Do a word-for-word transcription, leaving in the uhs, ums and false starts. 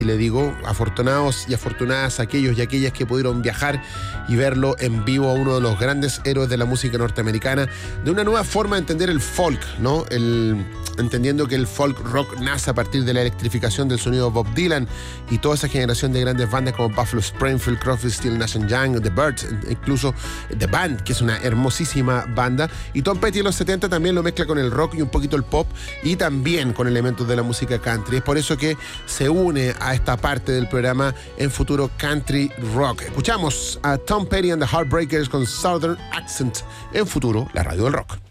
Y le digo, afortunados y afortunadas aquellos y aquellas que pudieron viajar y verlo en vivo a uno de los grandes héroes de la música norteamericana, de una nueva forma de entender el folk, ¿no? El, entendiendo que el folk rock nace a partir de la electrificación del sonido de Bob Dylan y toda esa generación de grandes bandas como Buffalo Springfield, Crosby, Stills, Nash and Young, The Byrds, incluso The Band, que es una hermosísima banda. Y Tom Petty en los setenta también lo mezcla con el rock y un poquito el pop y también con elementos de la música country. Es por eso que se une a esta parte del programa en futuro Country Rock. Escuchamos a Tom Petty and the Heartbreakers con Southern Accent en futuro, la radio del rock.